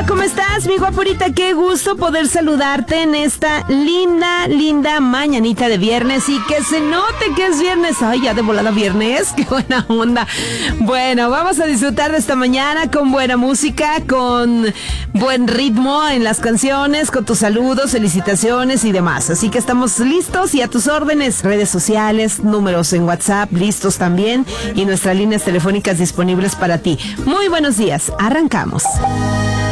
Hola, ¿cómo estás, mi guapurita? Qué gusto poder saludarte en esta linda mañanita de viernes y que se note que es viernes. Ay, ya de volada viernes, qué buena onda. Bueno, vamos a disfrutar de esta mañana con buena música, con buen ritmo en las canciones, con tus saludos, felicitaciones y demás. Así que estamos listos y a tus órdenes. Redes sociales, números en WhatsApp, listos también, y nuestras líneas telefónicas disponibles para ti. Muy buenos días, arrancamos.